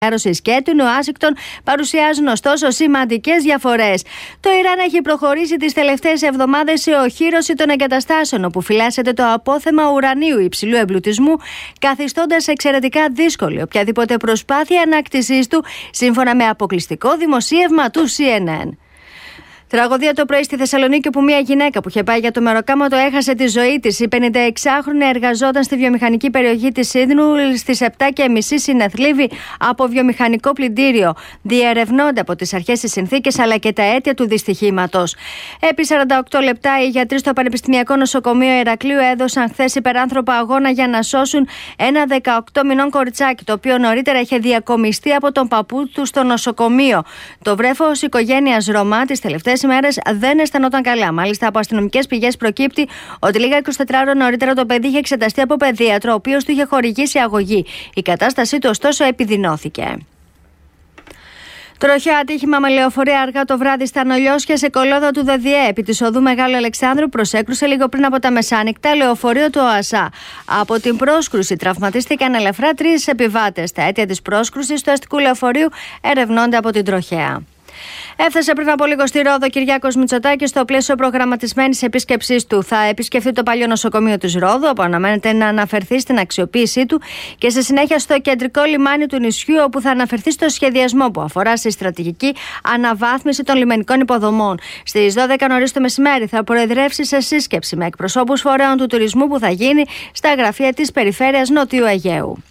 ενημέρωσης και του Ουάσιγκτον παρουσιάζουν ωστόσο σημαντικές διαφορές. Το Ιράν έχει προχωρήσει τις τελευταίες εβδομάδες σε οχύρωση των εγκαταστάσεων, όπου φυλάσσεται το απόθεμα ουρανίου υψηλού εμπλουτισμού, καθιστώντας εξαιρετικά δύσκολη οποιαδήποτε προσπάθεια ανάκτησής του, σύμφωνα με αποκλειστικό δημοσίευμα του CNN. Τραγωδία το πρωί στη Θεσσαλονίκη, όπου μια γυναίκα που είχε πάει για το μεροκάματο έχασε τη ζωή της. Η 56χρονη εργαζόταν στη βιομηχανική περιοχή της Σίδνου στις 7:30, συνεθλίβη από βιομηχανικό πλυντήριο. Διερευνώνται από τις αρχές οι συνθήκες αλλά και τα αίτια του δυστυχήματος. Επί 48 λεπτά, οι γιατροί στο Πανεπιστημιακό Νοσοκομείο Ηρακλείου έδωσαν χθες υπεράνθρωπο αγώνα για να σώσουν ένα 18 μηνών κοριτσάκι, το οποίο νωρίτερα είχε διακομιστεί από τον παππού του στο νοσοκομείο. Το βρέφος οικογένειας Ρωμά τις τελευταίες ημέρες δεν αισθανόταν καλά. Μάλιστα, από αστυνομικές πηγές προκύπτει ότι λίγα 24 ώρες νωρίτερα το παιδί είχε εξεταστεί από παιδίατρο, ο οποίος του είχε χορηγήσει αγωγή. Η κατάστασή του, ωστόσο, επιδεινώθηκε. Τροχαίο ατύχημα με λεωφορείο αργά το βράδυ στα Νολιώσια σε κολόδο του ΔΔΕ επί της οδού Μεγάλου Αλεξάνδρου προσέκρουσε λίγο πριν από τα μεσάνυχτα λεωφορείο του ΟΑΣΑ. Από την πρόσκρουση τραυματίστηκαν ελαφρά 3 επιβάτες. Τα αίτια της πρόσκρουσης του αστικού λεωφορείου ερευνώνται από την τροχαία. Έφτασε πριν από λίγο στη Ρόδο Κυριάκος Μητσοτάκης στο πλαίσιο προγραμματισμένης επίσκεψής του. Θα επισκεφθεί το παλιό νοσοκομείο της Ρόδου, όπου αναμένεται να αναφερθεί στην αξιοποίησή του, και στη συνέχεια στο κεντρικό λιμάνι του νησιού, όπου θα αναφερθεί στο σχεδιασμό που αφορά στη στρατηγική αναβάθμιση των λιμενικών υποδομών. Στις 12 νωρίς το μεσημέρι θα προεδρεύσει σε σύσκεψη με εκπροσώπους φορέων του τουρισμού που θα γίνει στα γραφεία της περιφέρειας Νοτιού Αιγαίου.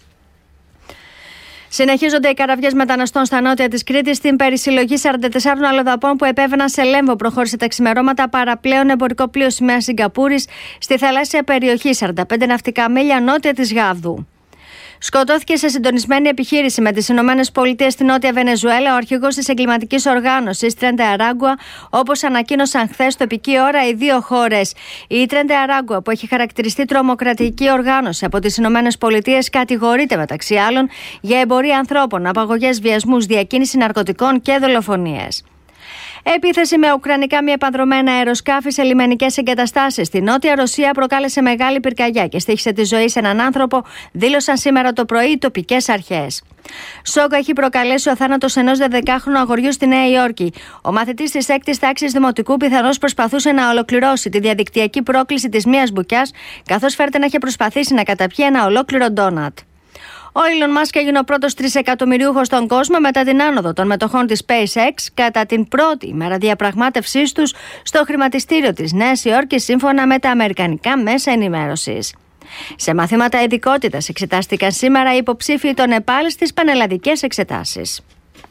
Συνεχίζονται οι καραβιές μεταναστών στα νότια της Κρήτης. Στην περισυλλογή 44 αλλοδαπών που επέβαιναν σε Λέμβο προχώρησε τα ξημερώματα παραπλέον εμπορικό πλοίο σημαίας Σιγκαπούρης στη θαλάσσια περιοχή 45 ναυτικά μίλια νότια της Γάβδου. Σκοτώθηκε σε συντονισμένη επιχείρηση με τις ΗΠΑ στη Νότια Βενεζουέλα ο αρχηγός της εγκληματικής οργάνωσης Τρέντε Αράγκουα, όπως ανακοίνωσαν χθες τοπική ώρα οι δύο χώρες. Η Τρέντε Αράγκουα, που έχει χαρακτηριστεί τρομοκρατική οργάνωση από τις ΗΠΑ, κατηγορείται μεταξύ άλλων για εμπορία ανθρώπων, απαγωγές, βιασμούς, διακίνηση ναρκωτικών και δολοφονίες. Επίθεση με ουκρανικά μη επανδρομένα αεροσκάφη σε λιμενικές εγκαταστάσεις στη Νότια Ρωσία προκάλεσε μεγάλη πυρκαγιά και στοίχισε τη ζωή σε έναν άνθρωπο, δήλωσαν σήμερα το πρωί οι τοπικές αρχές. Σόκο έχει προκαλέσει ο θάνατος ενός 12χρονου αγοριού στη Νέα Υόρκη. Ο μαθητής της 6ης τάξης δημοτικού πιθανώς προσπαθούσε να ολοκληρώσει τη διαδικτυακή πρόκληση της μίας μπουκιάς, καθώς φέρεται να είχε προσπαθήσει να καταπιεί ένα ολόκληρο ντόνατ. Ο Elon Musk έγινε ο πρώτος τρισεκατομμυριούχος στον κόσμο μετά την άνοδο των μετοχών της SpaceX κατά την πρώτη ημέρα διαπραγμάτευσής τους στο χρηματιστήριο της Νέας Υόρκης, σύμφωνα με τα αμερικανικά μέσα ενημέρωσης. Σε μαθήματα ειδικότητας εξετάστηκαν σήμερα οι υποψήφοι των ΝΕΠΑΛ στις πανελλαδικές εξετάσεις.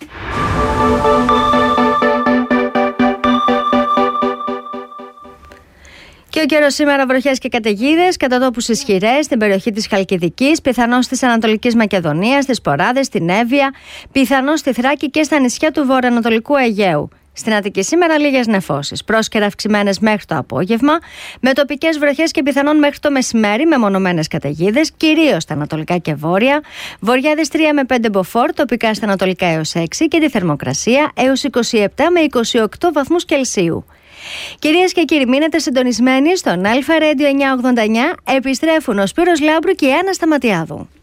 Και ο καιρός σήμερα, βροχές και καταιγίδες, κατά τόπους ισχυρές στην περιοχή της Χαλκιδικής, πιθανώς της Ανατολικής Μακεδονίας, στις Ποράδες, στην Εύβοια, πιθανώς στη Θράκη και στα νησιά του βορειοανατολικού Αιγαίου. Στην Αττική σήμερα λίγες νεφώσεις, πρόσκαιρα αυξημένες μέχρι το απόγευμα, με τοπικές βροχές και πιθανόν μέχρι το μεσημέρι, με μονομένες καταιγίδες, κυρίως στα ανατολικά και βόρεια. Βορειάδες 3 με 5 μποφόρ, τοπικά στα ανατολικά έως 6 και τη θερμοκρασία έως 27 με 28 βαθμούς Κελσίου. Κυρίες και κύριοι, μείνετε συντονισμένοι στον Αλφα Radio 989. Επιστρέφουν ο Σπύρος Λάμπρου και η Άννα Σταματιάδου.